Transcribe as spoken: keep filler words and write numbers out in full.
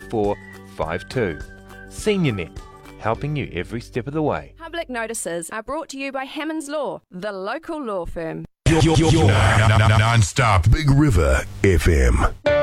four five two. SeniorNet, helping you every step of the way. Public notices are brought to you by Hammonds Law, the local law firm. Non-stop Big River F M.